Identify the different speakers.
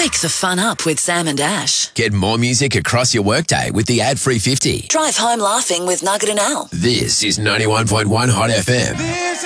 Speaker 1: Wake the fun up with Sam and Ash.
Speaker 2: Get more music across your workday with the ad-free 50.
Speaker 1: Drive home laughing with Nugget and Al.
Speaker 2: This is 91.1 Hot FM.